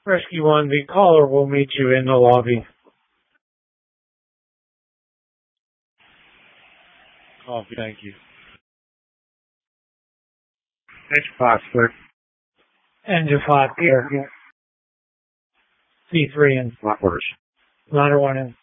Rescue 1, the caller will meet you in the lobby. Coffee, thank you. Engine 5, clear. Engine 5, clear. C3 in. Lock orders. Ladder 1 in.